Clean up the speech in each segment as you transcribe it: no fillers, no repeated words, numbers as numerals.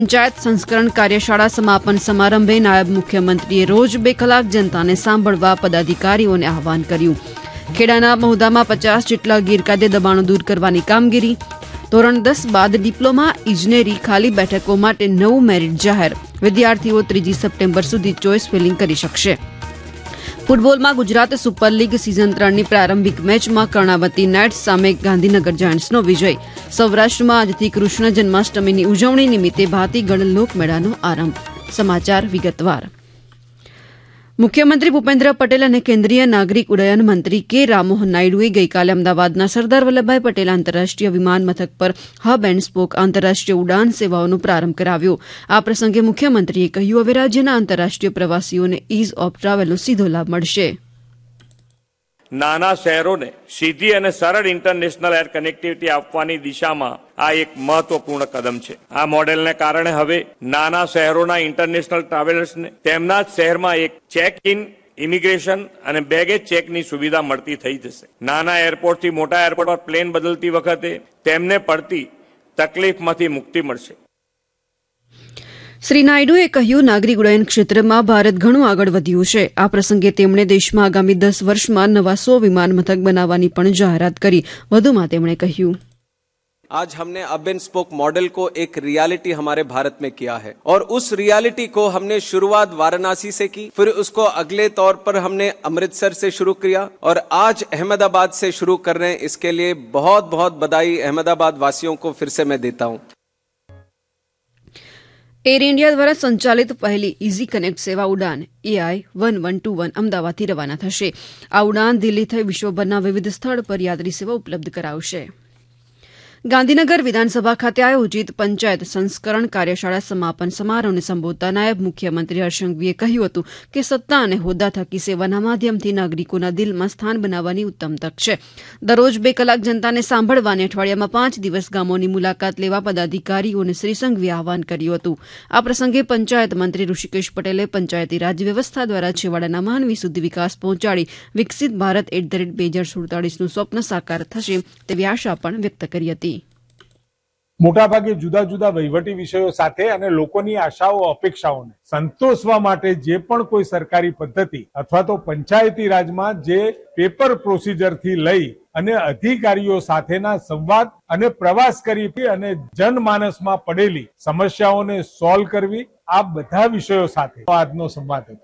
પંચાયત સંસ્કરણ કાર્યશાળા સમાપન સમારંભે નાયબ મુખ્યમંત્રીએ રોજ 2 કલાક જનતાને સાંભળવા પદાધિકારીઓને આહવાન કર્યું. ખેડાના મહુધામાં 50 જેટલા ગેરકાયદે દબાણો દૂર કરવાની કામગીરી. ધોરણ 10 બાદ ડિપ્લોમા ઇજનેરી ખાલી બેઠકો માટે નવું મેરિટ જાહેર. વિદ્યાર્થીઓ 3 સપ્ટેમ્બર સુધી ચોઇસ ફિલિંગ કરી શકશે. ફૂટબોલમાં ગુજરાત સુપર લીગ સિઝન 3ની પ્રારંભિક મેચમાં કર્ણાવતી નાઇટ્સ સામે ગાંધીનગર જાયન્ટ્સનો વિજય. સૌરાષ્ટ્રમાં આજથી કૃષ્ણ જન્માષ્ટમીની ઉજવણી નિમિત્તે ભાતીગળ લોકમેળાનો આરંભ. સમાચાર વિગતવાર. મુખ્યમંત્રી ભૂપેન્દ્ર પટેલ અને કેન્દ્રીય નાગરિક ઉડ્ડયન મંત્રી કે રામમોહન નાયડુએ ગઈકાલે અમદાવાદના સરદાર વલ્લભભાઈ પટેલ આંતરરાષ્ટ્રીય વિમાન મથક પર હબ એન્ડ સ્પોક આંતરરાષ્ટ્રીય ઉડાન સેવાઓનો પ્રારંભ કરાવ્યો. આ પ્રસંગે મુખ્યમંત્રીએ કહ્યું, હવે રાજ્યના આંતરરાષ્ટ્રીય પ્રવાસીઓને ઇઝ ઓફ ટ્રાવેલનો સીધો લાભ મળશે. નાના શહેરોને સીધી અને સરળ ઇન્ટરનેશનલ એર કનેક્ટિવિટી આપવાની દિશામાં આ એક મહત્વપૂર્ણ કદમ છે. આ મોડેલને કારણે હવે નાના શહેરોના ઇન્ટરનેશનલ ટ્રાવેલર્સને તેમના જ શહેરમાં એક ચેક ઇન, ઇમિગ્રેશન અને બેગેજ ચેકની સુવિધા મળતી થઈ જશે. નાના એરપોર્ટથી મોટા એરપોર્ટ પર પ્લેન બદલતી વખતે તેમને પડતી તકલીફમાંથી મુક્તિ મળશે. શ્રી નાયડુએ કહ્યું, નાગરિક ઉડ્ડયન ક્ષેત્રમાં ભારત ઘણું આગળ વધ્યું છે. આ પ્રસંગે તેમણે દેશમાં આગામી 10 વર્ષમાં નવા 100 વિમાન મથક બનાવવાની પણ જાહેરાત કરી. વધુમાં તેમણે કહ્યું, आज हमने अब एंड स्पोक मॉडल को एक रियलिटी हमारे भारत में किया है और उस रियलिटी को हमने शुरुआत वाराणसी से की, फिर उसको अगले तौर पर हमने अमृतसर से शुरू किया और आज अहमदाबाद से शुरू कर रहे हैं. इसके लिए बहुत बहुत बधाई अहमदाबाद वासियों को फिर से मैं देता हूं. એર ઇન્ડિયા દ્વારા સંચાલિત પહેલી ઇઝી કનેક્ટ સેવા ઉડાન AI-1121 અમદાવાદથી રવાના થશે. આ ઉડાન દિલ્હી થઈ વિશ્વભરના વિવિધ સ્થળ પર યાત્રી સેવા ઉપલબ્ધ કરાવશે. ગાંધીનગર વિધાનસભા ખાતે આયોજિત પંચાયત સંસ્કરણ કાર્યશાળા સમાપન સમારોહને સંબોધતા નાયબ મુખ્યમંત્રી હર્ષ સંઘવીએ કહ્યું હતું કે સત્તા અને હોદ્દા થકી સેવાના માધ્યમથી નાગરિકોના દિલમાં સ્થાન બનાવવાની ઉત્તમ તક છે. દરરોજ 2 કલાક જનતાને સાંભળવાની અઠવાડિયામાં 5 દિવસ ગામોની મુલાકાત લેવા પદાધિકારીઓને શ્રી સંઘવીએ આહવાન કર્યું હતું. આ પ્રસંગે પંચાયત મંત્રી ઋષિકેશ પટેલે પંચાયતી રાજ વ્યવસ્થા દ્વારા છેવાડાના માનવી સુધી વિકાસ પહોંચાડી વિકસિત ભારત @ 2047નું સ્વપ્ન સાકાર થશે તેવી આશા પણ વ્યક્ત કરી હતી. મોટાભાગે જુદા જુદા વહીવટી વિષયો સાથે અને લોકોની આશાઓ અપેક્ષાઓને સંતોષવા માટે જે પણ કોઈ સરકારી પદ્ધતિ અથવા તો પંચાયતી રાજમાં જે પેપર પ્રોસિજરથી લઈ અને અધિકારીઓ સાથેના સંવાદ અને પ્રવાસ કરી અને જનમાનસમાં પડેલી સમસ્યાઓને સોલ્વ કરવી, આ બધા વિષયો સાથે આજનો સંવાદ હતો.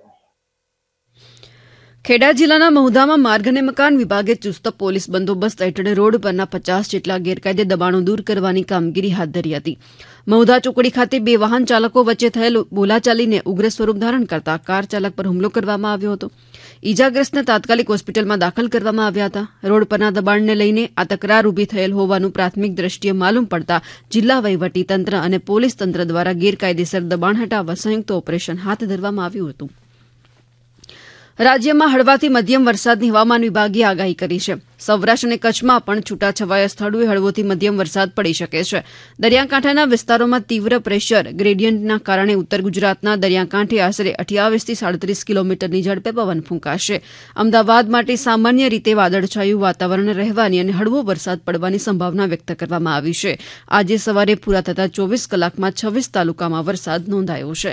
ખેડા જિલ્લાના મહુધામાં માર્ગ અને મકાન વિભાગે ચુસ્ત પોલીસ બંદોબસ્ત હેઠળ રોડ પરના 50 જેટલા ગેરકાયદે દબાણો દૂર કરવાની કામગીરી હાથ ધરી હતી. મહુધા ચોકડી ખાતે 2 વાહન ચાલકો વચ્ચે થયેલ બોલાચાલીને ઉગ્ર સ્વરૂપ ધારણ કરતા કાર ચાલક પર હુમલો કરવામાં આવ્યો હતો. ઇજાગ્રસ્તને તાત્કાલિક હોસ્પિટલમાં દાખલ કરવામાં આવ્યા હતા. રોડ પરના દબાણને લઈને આ તકરાર ઉભી થયેલ હોવાનું પ્રાથમિક દ્રષ્ટિએ માલુમ પડતા જિલ્લા વહીવટી તંત્ર અને પોલીસ તંત્ર દ્વારા ગેરકાયદેસર દબાણ હટાવવા સંયુક્ત ઓપરેશન હાથ ધરવામાં આવ્યું હતું. રાજ્યમાં હળવાથી મધ્યમ વરસાદની હવામાન વિભાગે આગાહી કરી છે. સૌરાષ્ટ્ર અને કચ્છમાં પણ છૂટાછવાયા સ્થળોએ હળવોથી મધ્યમ વરસાદ પડી શકે છે. દરિયાકાંઠાના વિસ્તારોમાં તીવ્ર પ્રેશર ગ્રેડિયન્ટના કારણે ઉત્તર ગુજરાતના દરિયાકાંઠે આશરે 28 થી 37 કિલોમીટરની ઝડપે પવન ફૂંકાશે. અમદાવાદ માટે સામાન્ય રીતે વાદળછાયું વાતાવરણ રહેવાની અને હળવો વરસાદ પડવાની સંભાવના વ્યક્ત કરવામાં આવી છે. આજે સવારે પૂરા થતા 24 કલાકમાં 26 તાલુકામાં વરસાદ નોંધાયો છે.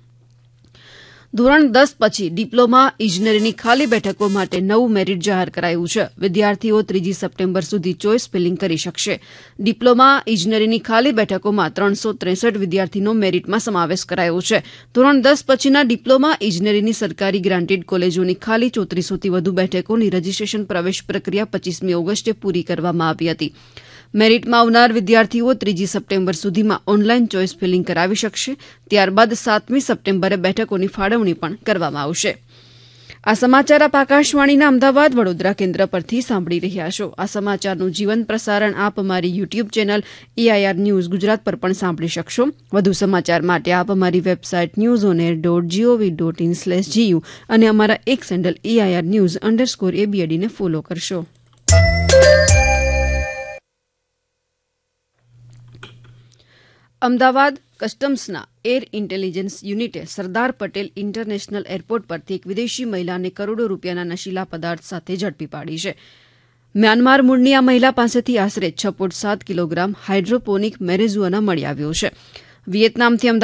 ધોરણ 10 પછી ડિપ્લોમા ઇજનેરીની ખાલી બેઠકો માટે નવું મેરિટ જાહેર કરાયું છે. વિદ્યાર્થીઓ 3 સપ્ટેમ્બર સુધી ચોઇસ ફિલિંગ કરી શકશે. ડિપ્લોમા ઇજનેરીની ખાલી બેઠકોમાં 363 વિદ્યાર્થીનો મેરિટમાં સમાવેશ કરાયો છે. ધોરણ 10 પછીના ડિપ્લોમા ઇજનેરીની સરકારી ગ્રાન્ટેડ કોલેજોની ખાલી 3400થી વધુ બેઠકોની રજીસ્ટ્રેશન પ્રવેશ પ્રક્રિયા 25મી ઓગસ્ટે પૂરી કરવામાં આવી હતી. મેરિટમાં આવનાર વિદ્યાર્થીઓ 3 સપ્ટેમ્બર સુધીમાં ઓનલાઈન ચોઇસ ફિલિંગ કરાવી શકશે. ત્યારબાદ 7મી સપ્ટેમ્બરે બેઠકોની ફાળવણી પણ કરવામાં આવશે. આ સમાચાર આપ આકાશવાણીના અમદાવાદ વડોદરા કેન્દ્ર પરથી સાંભળી રહ્યા છો. આ સમાચારનું જીવંત પ્રસારણ આપ અમારી YouTube channel AIR news Gujarat પર પણ સાંભળી શકશો. વધુ સમાચાર માટે આપ અમારી વેબસાઇટ newsonair.gov.in/gu અને અમારા એક્સ હેન્ડલ AIR_news_ABAD ને ફોલો કરશો. Ahmedabad કસ્ટમ્સના air intelligence યુનિટે Sardar Patel international airport પરથી એક વિદેશી મહિલાને કરોડો રૂપિયાના નશીલા પદાર્થ સાથે ઝડપી પાડી છે. મ્યાનમાર મૂળની આ મહિલા પાસેથી આશરે 6.7 કિલોગ્રામ હાઇડ્રોપોનિક મેરેઝુઆના મળી આવ્યો છે. વિયેતનામથી